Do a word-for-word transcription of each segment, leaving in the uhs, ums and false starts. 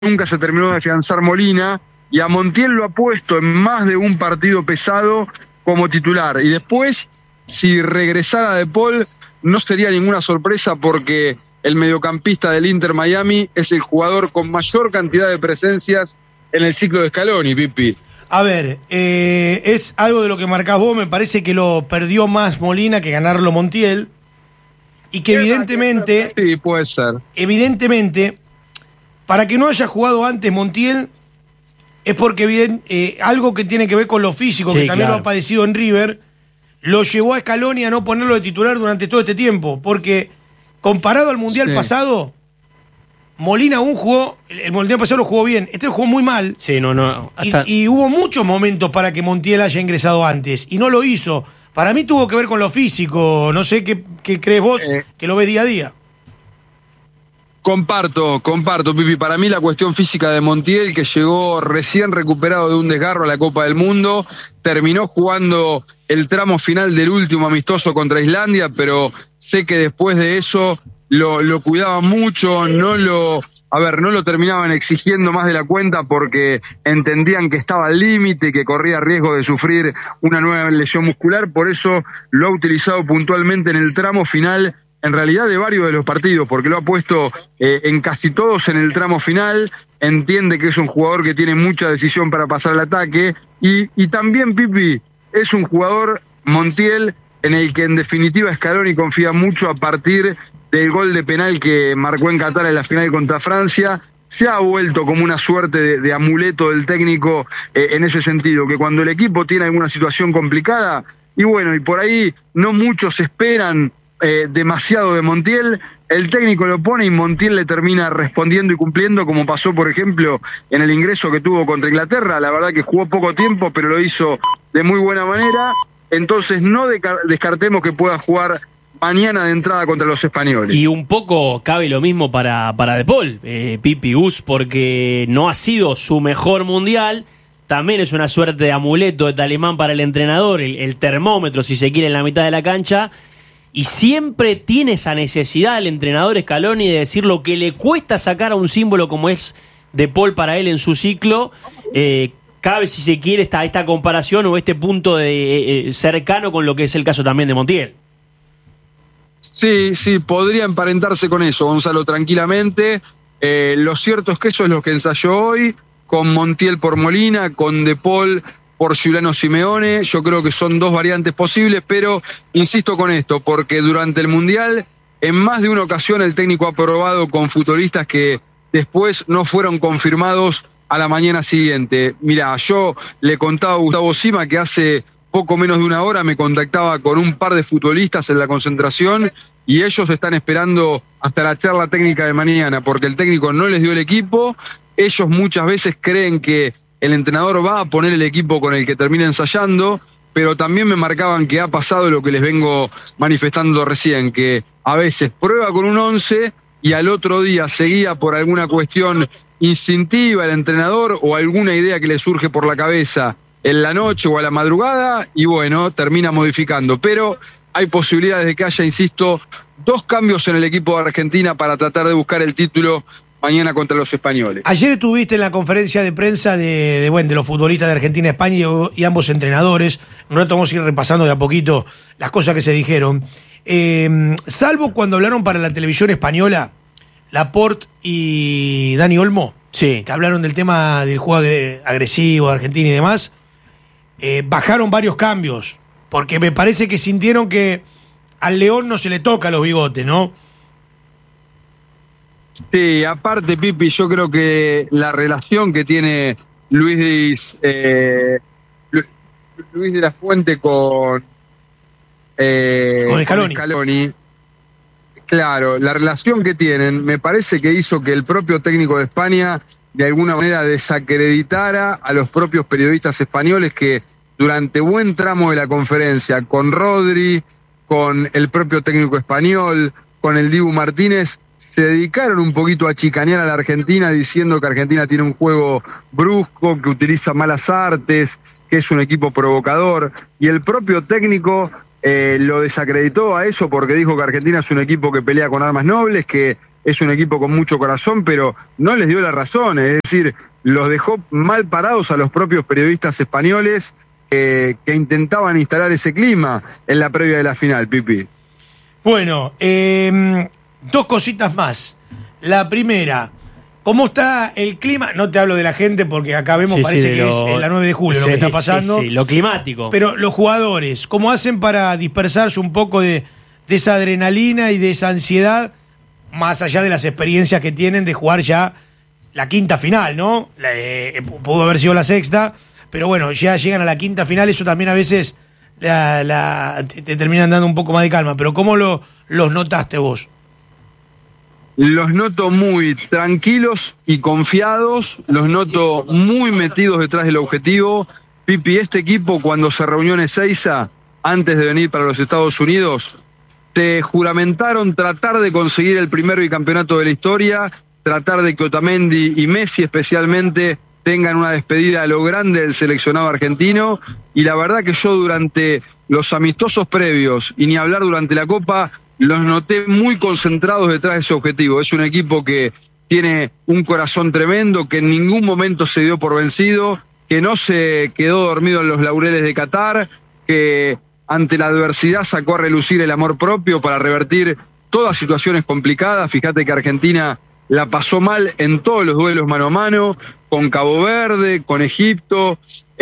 nunca se terminó de afianzar Molina, y a Montiel lo ha puesto en más de un partido pesado como titular. Y después, si regresara De Paul, no sería ninguna sorpresa porque el mediocampista del Inter Miami es el jugador con mayor cantidad de presencias en el ciclo de Scaloni, Pipi. A ver, eh, es algo de lo que marcás vos, me parece que lo perdió más Molina que ganarlo Montiel, y que evidentemente... Sí, puede ser. Evidentemente, para que no haya jugado antes Montiel, es porque evident, eh, algo que tiene que ver con lo físico, sí, que también claro. lo ha padecido en River, lo llevó a Scaloni a no ponerlo de titular durante todo este tiempo, porque comparado al Mundial sí. pasado, Molina aún jugó, el Mundial pasado lo jugó bien, este lo jugó muy mal. Sí, no, no. Hasta... Y, y hubo muchos momentos para que Montiel haya ingresado antes, y no lo hizo. Para mí tuvo que ver con lo físico, no sé qué, qué crees vos, eh, que lo ves día a día. Comparto, comparto, Pipi. Para mí la cuestión física de Montiel, que llegó recién recuperado de un desgarro a la Copa del Mundo, terminó jugando el tramo final del último amistoso contra Islandia, pero sé que después de eso lo, lo cuidaban mucho, no lo, a ver, no lo terminaban exigiendo más de la cuenta porque entendían que estaba al límite y que corría riesgo de sufrir una nueva lesión muscular, por eso lo ha utilizado puntualmente en el tramo final, en realidad de varios de los partidos, porque lo ha puesto eh, en casi todos en el tramo final, entiende que es un jugador que tiene mucha decisión para pasar al ataque, y, y también, Pipi, es un jugador, Montiel, en el que en definitiva Scaloni confía mucho a partir del gol de penal que marcó en Qatar en la final contra Francia. Se ha vuelto como una suerte de, de amuleto del técnico eh, en ese sentido, que cuando el equipo tiene alguna situación complicada, y bueno, y por ahí no muchos esperan Eh, demasiado de Montiel, el técnico lo pone y Montiel le termina respondiendo y cumpliendo, como pasó por ejemplo en el ingreso que tuvo contra Inglaterra. La verdad que jugó poco tiempo, pero lo hizo de muy buena manera, entonces no descartemos que pueda jugar mañana de entrada contra los españoles. Y un poco cabe lo mismo para, para De Paul, eh, Pipi Gus, porque no ha sido su mejor mundial. También es una suerte de amuleto, de talismán para el entrenador, el, el termómetro si se quiere en la mitad de la cancha. Y siempre tiene esa necesidad el entrenador Scaloni de decir lo que le cuesta sacar a un símbolo como es De Paul para él en su ciclo. Eh, cabe, si se quiere, esta, esta comparación o este punto de, eh, cercano con lo que es el caso también de Montiel. Sí, sí, podría emparentarse con eso, Gonzalo, tranquilamente. Eh, lo cierto es que eso es lo que ensayó hoy, con Montiel por Molina, con De Paul por Giuliano Simeone. Yo creo que son dos variantes posibles, pero insisto con esto, porque durante el Mundial, en más de una ocasión el técnico ha probado con futbolistas que después no fueron confirmados a la mañana siguiente. Mirá, yo le contaba a Gustavo Sima que hace poco menos de una hora me contactaba con un par de futbolistas en la concentración y ellos están esperando hasta la charla técnica de mañana, porque el técnico no les dio el equipo. Ellos muchas veces creen que el entrenador va a poner el equipo con el que termina ensayando, pero también me marcaban que ha pasado lo que les vengo manifestando recién, que a veces prueba con un once y al otro día seguía por alguna cuestión instintiva el entrenador o alguna idea que le surge por la cabeza en la noche o a la madrugada y bueno, termina modificando. Pero hay posibilidades de que haya, insisto, dos cambios en el equipo de Argentina para tratar de buscar el título mañana contra los españoles. Ayer estuviste en la conferencia de prensa de, de, bueno, de los futbolistas de Argentina y España y, y ambos entrenadores. Un rato vamos a ir repasando de a poquito las cosas que se dijeron. Eh, salvo cuando hablaron para la televisión española, Laporte y Dani Olmo, sí, que hablaron del tema del juego agresivo de Argentina y demás, eh, bajaron varios cambios, porque me parece que sintieron que al León no se le toca los bigotes, ¿no? Sí, aparte, Pipi, yo creo que la relación que tiene Luis, eh, Luis de la Fuente con, eh, con Scaloni. con Scaloni, claro, la relación que tienen me parece que hizo que el propio técnico de España de alguna manera desacreditara a los propios periodistas españoles que durante buen tramo de la conferencia con Rodri, con el propio técnico español, con el Dibu Martínez, se dedicaron un poquito a chicanear a la Argentina diciendo que Argentina tiene un juego brusco, que utiliza malas artes, que es un equipo provocador, y el propio técnico eh, lo desacreditó a eso porque dijo que Argentina es un equipo que pelea con armas nobles, que es un equipo con mucho corazón, pero no les dio la razón, es decir, los dejó mal parados a los propios periodistas españoles eh, que intentaban instalar ese clima en la previa de la final, Pipi. Bueno, eh, dos cositas más. La primera, ¿cómo está el clima? No te hablo de la gente porque acá vemos, sí, parece sí, que lo, es en la nueve de julio sí, lo que está pasando. Sí, sí, lo climático. Pero los jugadores, ¿cómo hacen para dispersarse un poco de, de esa adrenalina y de esa ansiedad, más allá de las experiencias que tienen de jugar ya la quinta final, ¿no? La, eh, pudo haber sido la sexta, pero bueno, ya llegan a la quinta final, eso también a veces la, la, te, te terminan dando un poco más de calma. Pero ¿cómo lo, los notaste vos? Los noto muy tranquilos y confiados, los noto muy metidos detrás del objetivo. Pipi, este equipo cuando se reunió en Ezeiza, antes de venir para los Estados Unidos, te juramentaron tratar de conseguir el primer bicampeonato de la historia, tratar de que Otamendi y Messi especialmente tengan una despedida a lo grande del seleccionado argentino, y la verdad que yo durante los amistosos previos, y ni hablar durante la Copa, los noté muy concentrados detrás de ese objetivo. Es un equipo que tiene un corazón tremendo, que en ningún momento se dio por vencido, que no se quedó dormido en los laureles de Qatar, que ante la adversidad sacó a relucir el amor propio para revertir todas situaciones complicadas. Fíjate que Argentina la pasó mal en todos los duelos mano a mano, con Cabo Verde, con Egipto,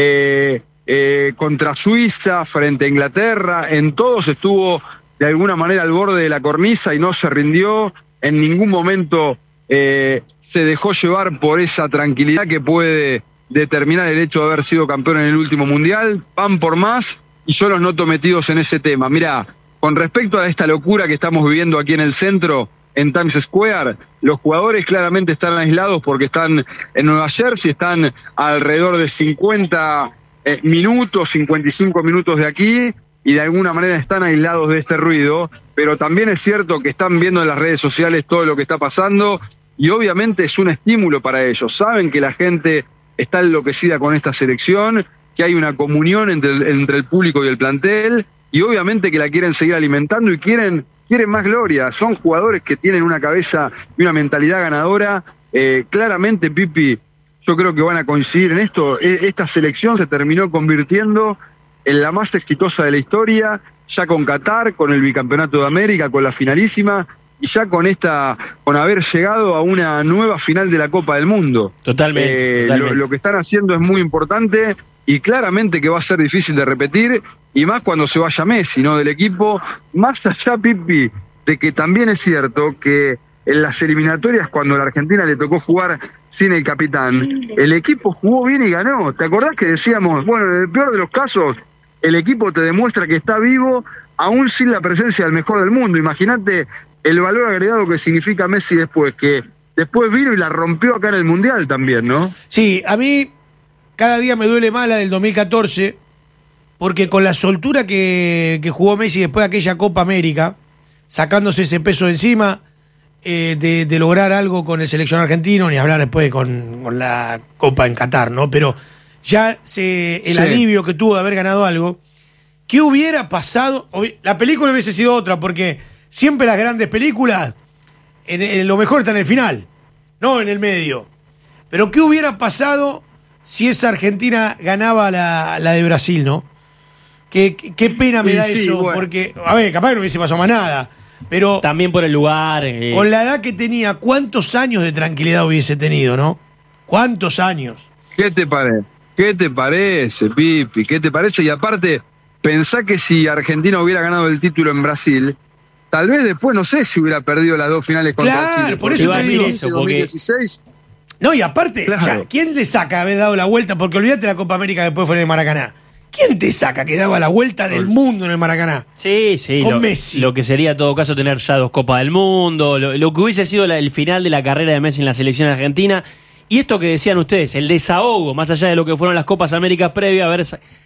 eh, eh, contra Suiza, frente a Inglaterra, en todos estuvo de alguna manera al borde de la cornisa y no se rindió, en ningún momento eh, se dejó llevar por esa tranquilidad que puede determinar el hecho de haber sido campeón en el último mundial. Van por más y yo los noto metidos en ese tema. Mirá, con respecto a esta locura que estamos viviendo aquí en el centro, en Times Square, los jugadores claramente están aislados porque están en Nueva Jersey, están alrededor de cincuenta eh, minutos, cincuenta y cinco minutos de aquí, y de alguna manera están aislados de este ruido, pero también es cierto que están viendo en las redes sociales todo lo que está pasando, y obviamente es un estímulo para ellos. Saben que la gente está enloquecida con esta selección, que hay una comunión entre el, entre el público y el plantel, y obviamente que la quieren seguir alimentando y quieren, quieren más gloria. Son jugadores que tienen una cabeza y una mentalidad ganadora. Eh, claramente, Pipi, yo creo que van a coincidir en esto. Esta selección se terminó convirtiendo en la más exitosa de la historia, ya con Qatar, con el bicampeonato de América, con la finalísima, y ya con esta, con haber llegado a una nueva final de la Copa del Mundo. Totalmente. Eh, totalmente. Lo, lo que están haciendo es muy importante y claramente que va a ser difícil de repetir, y más cuando se vaya Messi, ¿no? Del equipo, más allá, Pipi, de que también es cierto que en las eliminatorias, cuando a la Argentina le tocó jugar sin el capitán, el equipo jugó bien y ganó. ¿Te acordás que decíamos, bueno, en el peor de los casos, el equipo te demuestra que está vivo, aún sin la presencia del mejor del mundo? Imagínate el valor agregado que significa Messi después, que después vino y la rompió acá en el Mundial también, ¿no? Sí, a mí cada día me duele más la del dos mil catorce, porque con la soltura que, que jugó Messi después de aquella Copa América, sacándose ese peso de encima, eh, de, de lograr algo con el seleccionado argentino, ni hablar después con, con la Copa en Qatar, ¿no? Pero ya se, el sí. alivio que tuvo de haber ganado algo. ¿Qué hubiera pasado? La película hubiese sido otra, porque siempre las grandes películas, en, en lo mejor está en el final, no en el medio. Pero ¿qué hubiera pasado si esa Argentina ganaba la, la de Brasil, no? Qué, qué, qué pena me sí, da sí, eso, bueno. Porque, a ver, capaz que no hubiese pasado más nada, pero también por el lugar. Eh. Con la edad que tenía, ¿cuántos años de tranquilidad hubiese tenido, no? ¿Cuántos años? ¿Qué te parece? ¿Qué te parece, Pipi? ¿Qué te parece? Y aparte, pensá que si Argentina hubiera ganado el título en Brasil, tal vez después, no sé si hubiera perdido las dos finales contra claro, Chile. Por eso te digo eso, dos mil dieciséis. No, y aparte, claro. ya, ¿quién le saca haber dado la vuelta? Porque olvídate la Copa América después fue en el Maracaná. ¿Quién te saca que daba la vuelta del mundo en el Maracaná? Sí, sí. Con lo, Messi. Lo que sería, en todo caso, tener ya dos Copas del Mundo, lo, lo que hubiese sido la, el final de la carrera de Messi en la selección argentina. Y esto que decían ustedes, el desahogo, más allá de lo que fueron las Copas Américas previas, haber,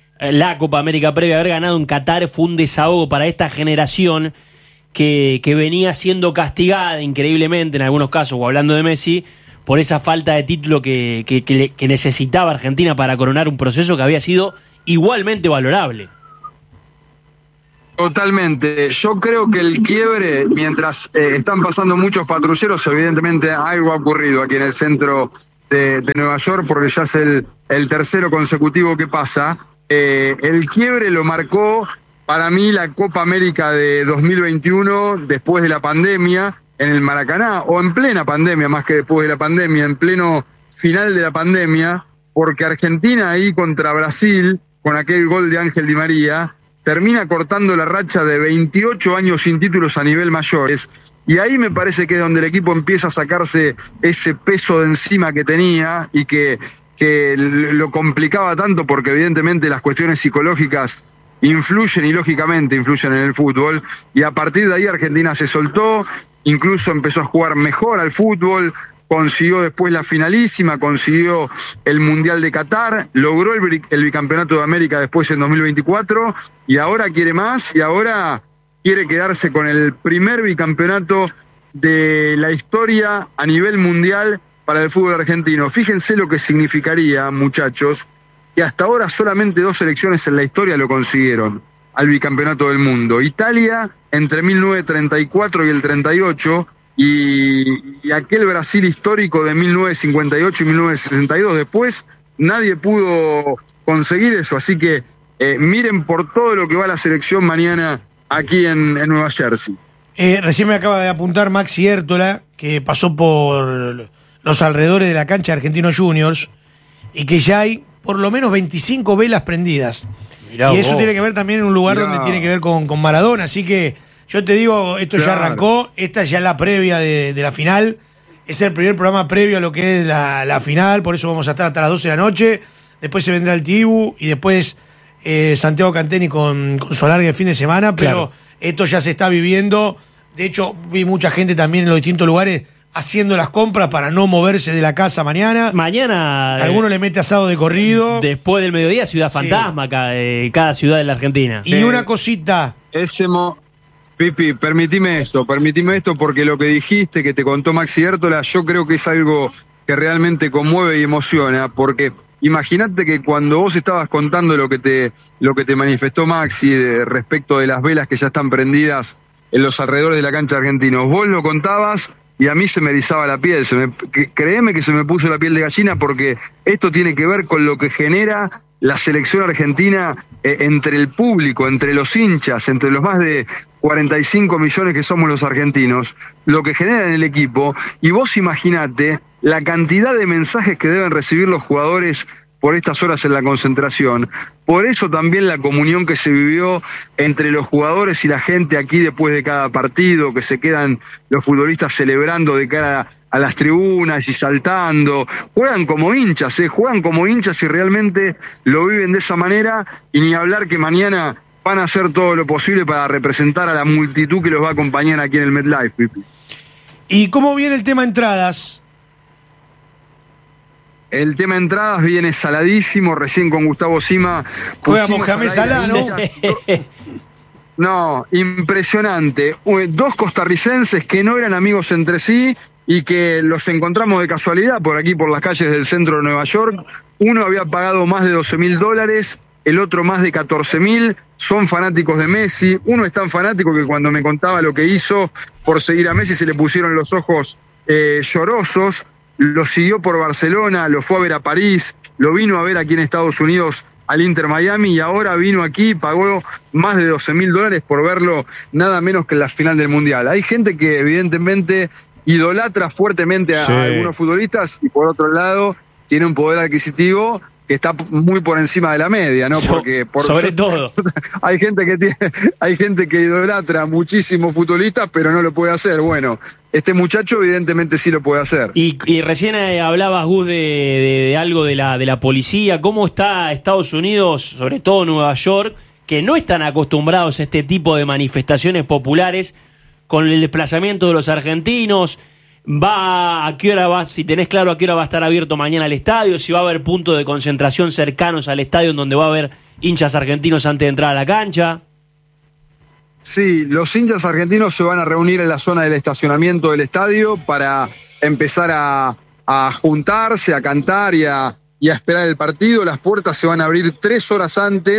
la Copa América previa, haber ganado en Qatar, fue un desahogo para esta generación que, que venía siendo castigada increíblemente en algunos casos, o hablando de Messi, por esa falta de título que, que, que, que necesitaba Argentina para coronar un proceso que había sido igualmente valorable. Totalmente. Yo creo que el quiebre, mientras eh, están pasando muchos patrulleros, evidentemente algo ha ocurrido aquí en el centro de, de Nueva York, porque ya es el, el tercero consecutivo que pasa. Eh, el quiebre lo marcó para mí la Copa América de dos mil veintiuno, después de la pandemia, en el Maracaná, o en plena pandemia, más que después de la pandemia, en pleno final de la pandemia, porque Argentina ahí contra Brasil, con aquel gol de Ángel Di María, termina cortando la racha de veintiocho años sin títulos a nivel mayores, y ahí me parece que es donde el equipo empieza a sacarse ese peso de encima que tenía y que, que lo complicaba tanto, porque evidentemente las cuestiones psicológicas influyen y lógicamente influyen en el fútbol, y a partir de ahí Argentina se soltó, incluso empezó a jugar mejor al fútbol, consiguió después la finalísima, consiguió el Mundial de Qatar, logró el, el bicampeonato de América después en dos mil veinticuatro, y ahora quiere más, y ahora quiere quedarse con el primer bicampeonato de la historia a nivel mundial para el fútbol argentino. Fíjense lo que significaría, muchachos, que hasta ahora solamente dos selecciones en la historia lo consiguieron, al bicampeonato del mundo. Italia entre mil novecientos treinta y cuatro y el treinta y ocho, y, y aquel Brasil histórico de mil novecientos cincuenta y ocho y mil novecientos sesenta y dos. Después nadie pudo conseguir eso, así que eh, miren por todo lo que va la selección mañana aquí en, en Nueva Jersey. Eh, recién me acaba de apuntar Maxi Hértola, que pasó por los alrededores de la cancha de Argentinos Juniors, y que ya hay por lo menos veinticinco velas prendidas. Mirá y eso vos. Tiene que ver también en un lugar Mirá. donde tiene que ver con, con Maradona, así que yo te digo, esto claro. ya arrancó, esta ya es la previa de, de la final, es el primer programa previo a lo que es la, la final, por eso vamos a estar hasta las doce de la noche, después se vendrá el Tibu y después eh, Santiago Canteni con, con su alargue de fin de semana, pero claro. esto ya se está viviendo, de hecho vi mucha gente también en los distintos lugares haciendo las compras para no moverse de la casa mañana. Mañana... Alguno eh, le mete asado de corrido. Después del mediodía, Ciudad Fantasma, sí. cada, eh, cada ciudad de la Argentina. Y eh, una cosita. Ese mo Pipi, permitime esto, permitime esto porque lo que dijiste, que te contó Maxi Hértola, yo creo que es algo que realmente conmueve y emociona, porque imagínate que cuando vos estabas contando lo que te, lo que te manifestó Maxi de, respecto de las velas que ya están prendidas en los alrededores de la cancha de Argentinos, vos lo contabas y a mí se me erizaba la piel, se me, que, créeme que se me puso la piel de gallina, porque esto tiene que ver con lo que genera la selección argentina eh, entre el público, entre los hinchas, entre los más de cuarenta y cinco millones que somos los argentinos, lo que genera en el equipo. Y vos imaginate la cantidad de mensajes que deben recibir los jugadores por estas horas en la concentración. Por eso también la comunión que se vivió entre los jugadores y la gente aquí después de cada partido, que se quedan los futbolistas celebrando de cara a las tribunas y saltando. Juegan como hinchas, ¿eh? Juegan como hinchas y realmente lo viven de esa manera, y ni hablar que mañana van a hacer todo lo posible para representar a la multitud que los va a acompañar aquí en el MetLife, Pipi. ¿Y cómo viene el tema entradas? El tema entradas viene saladísimo, recién con Gustavo Sima. Juega Mohamed Salah, ¿no? No, impresionante. Dos costarricenses que no eran amigos entre sí y que los encontramos de casualidad por aquí, por las calles del centro de Nueva York. Uno había pagado más de doce mil dólares, el otro más de catorce mil. Son fanáticos de Messi. Uno es tan fanático que cuando me contaba lo que hizo por seguir a Messi se le pusieron los ojos eh, llorosos. Lo siguió por Barcelona, lo fue a ver a París, lo vino a ver aquí en Estados Unidos al Inter Miami, y ahora vino aquí, pagó más de doce mil dólares por verlo nada menos que en la final del Mundial. Hay gente que evidentemente idolatra fuertemente a, sí. a algunos futbolistas, y por otro lado tiene un poder adquisitivo que está muy por encima de la media, ¿no? Porque por sobre so, todo hay gente que tiene, hay gente que idolatra muchísimos futbolistas, pero no lo puede hacer. Bueno, este muchacho evidentemente sí lo puede hacer. Y, y recién hablabas, Gus, de, de, de algo de la, de la policía. ¿Cómo está Estados Unidos, sobre todo Nueva York, que no están acostumbrados a este tipo de manifestaciones populares, con el desplazamiento de los argentinos? Va a qué hora va, si tenés claro a qué hora va a estar abierto mañana el estadio, si va a haber puntos de concentración cercanos al estadio en donde va a haber hinchas argentinos antes de entrar a la cancha. Sí, los hinchas argentinos se van a reunir en la zona del estacionamiento del estadio para empezar a, a juntarse, a cantar y a, y a esperar el partido. Las puertas se van a abrir tres horas antes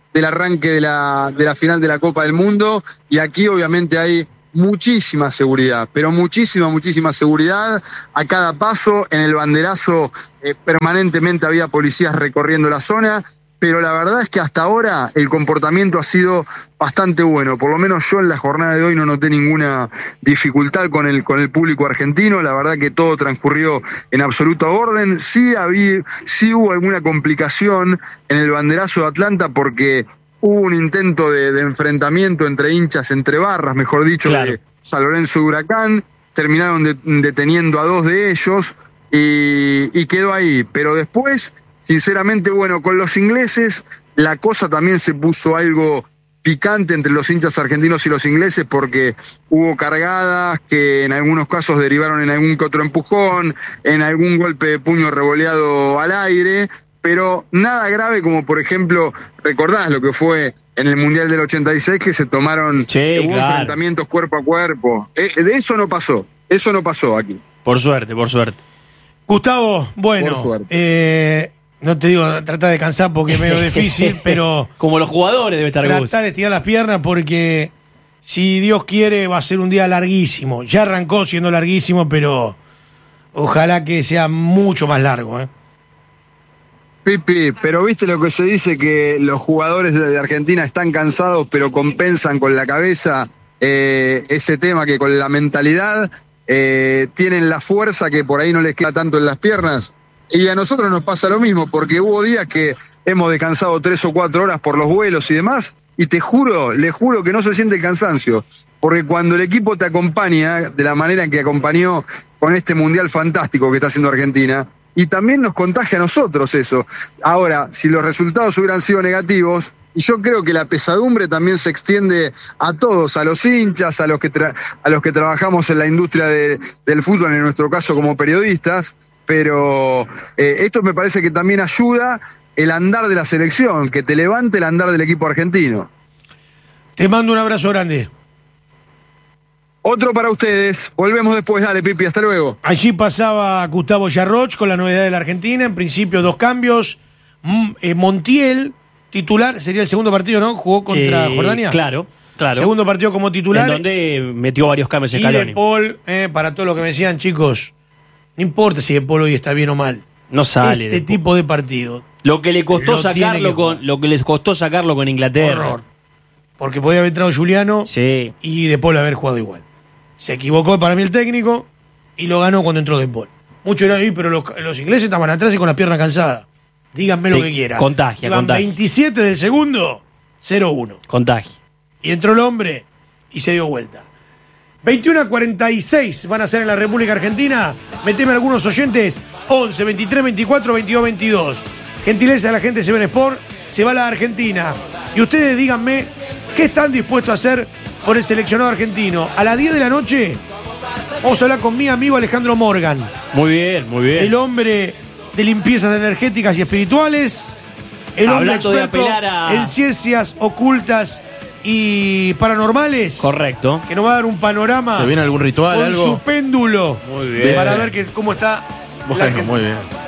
del arranque de la, de la final de la Copa del Mundo, y aquí obviamente hay muchísima seguridad, pero muchísima, muchísima seguridad a cada paso. En el banderazo eh, permanentemente había policías recorriendo la zona, pero la verdad es que hasta ahora el comportamiento ha sido bastante bueno. Por lo menos yo en la jornada de hoy no noté ninguna dificultad con el, con el público argentino. La verdad que todo transcurrió en absoluto orden. Sí, había, sí hubo alguna complicación en el banderazo de Atlanta porque hubo un intento de, de enfrentamiento entre hinchas, entre barras, mejor dicho, claro, de San Lorenzo de Huracán. Terminaron de, deteniendo a dos de ellos y, y quedó ahí. Pero después, sinceramente, bueno, con los ingleses la cosa también se puso algo picante entre los hinchas argentinos y los ingleses, porque hubo cargadas que en algunos casos derivaron en algún que otro empujón, en algún golpe de puño revoleado al aire, pero nada grave como, por ejemplo, recordás lo que fue en el Mundial del ochenta y seis, que se tomaron sí, hubo claro. enfrentamientos cuerpo a cuerpo. Eh, de eso no pasó, eso no pasó aquí. Por suerte, por suerte. Gustavo, bueno, Por suerte. Eh, no te digo, trata de cansar porque es medio difícil, pero... Como los jugadores debe estar Gus. Trata de estirar las piernas porque, si Dios quiere, va a ser un día larguísimo. Ya arrancó siendo larguísimo, pero ojalá que sea mucho más largo, ¿eh? Pipi, pero viste lo que se dice, que los jugadores de Argentina están cansados, pero compensan con la cabeza eh, ese tema, que con la mentalidad eh, tienen la fuerza que por ahí no les queda tanto en las piernas. Y a nosotros nos pasa lo mismo, porque hubo días que hemos descansado tres o cuatro horas por los vuelos y demás, y te juro, le juro que no se siente el cansancio, porque cuando el equipo te acompaña de la manera en que acompañó con este mundial fantástico que está haciendo Argentina, y también nos contagia a nosotros eso. Ahora, si los resultados hubieran sido negativos, y yo creo que la pesadumbre también se extiende a todos, a los hinchas, a los que, tra- a los que trabajamos en la industria de, del fútbol, en nuestro caso como periodistas, pero eh, esto me parece que también ayuda el andar de la selección, que te levante el andar del equipo argentino. Te mando un abrazo grande. Otro para ustedes. Volvemos después. Dale, Pipi, hasta luego. Allí pasaba Gustavo Yarroch con la novedad de la Argentina. En principio, dos cambios. Mm, eh, Montiel, titular, sería el segundo partido, ¿no? Jugó contra Eh, Jordania. Claro, claro. Segundo partido como titular. En donde metió varios cambios Y Scaloni. De Paul, eh, para todo lo que me decían, chicos, no importa si De Paul hoy está bien o mal. No sale. Este de tipo de partido. Lo que le costó Lo tiene que sacarlo jugar. con lo que les costó sacarlo con Inglaterra. Horror. Porque podía haber entrado Juliano Sí. y De Paul haber jugado igual. Se equivocó para mí el técnico y lo ganó cuando entró De Paul. Muchos eran ahí, pero los, los ingleses estaban atrás y con la pierna cansada. Díganme Sí, lo que quieran. contagia, Iban contagia. veintisiete del segundo, cero uno. Contagio. Y entró el hombre y se dio vuelta. veintiuno a cuarenta y seis van a ser en la República Argentina. Meteme algunos oyentes. once, veintitrés, veinticuatro, veintidós, veintidós. Gentileza de la gente de Seven Sport. Se va a la Argentina. Y ustedes díganme qué están dispuestos a hacer por el seleccionado argentino. A las diez de la noche vamos a hablar con mi amigo Alejandro Morgan. Muy bien, muy bien. El hombre de limpiezas energéticas y espirituales. El hombre Hablando de experto apelar a- en ciencias ocultas y paranormales. Correcto. Que nos va a dar un panorama ¿Se viene algún ritual, con algo? su péndulo. Muy bien. Para ver que, cómo está la Bueno, Argentina. muy bien.